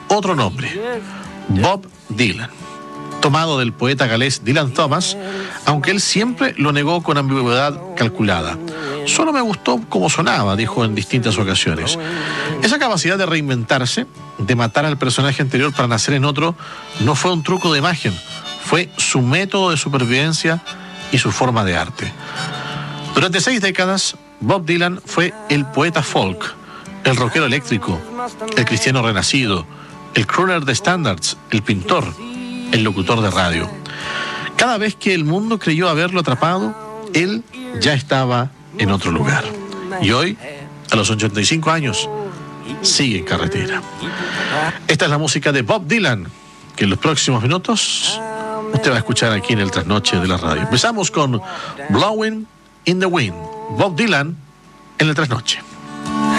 otro nombre, Bob Dylan, tomado del poeta galés Dylan Thomas, aunque él siempre lo negó con ambigüedad calculada. Solo me gustó cómo sonaba, dijo en distintas ocasiones. Esa capacidad de reinventarse, de matar al personaje anterior para nacer en otro, no fue un truco de imagen, fue su método de supervivencia y su forma de arte. Durante 6 décadas, Bob Dylan fue el poeta folk, el rockero eléctrico, el cristiano renacido, el crooner de standards, el pintor, el locutor de radio. Cada vez que el mundo creyó haberlo atrapado, él ya estaba en otro lugar. Y hoy, a los 85 años, sigue en carretera. Esta es la música de Bob Dylan, que en los próximos minutos usted va a escuchar aquí en el Trasnoche de la radio. Empezamos con Blowing in the Wind, Bob Dylan en el Trasnoche.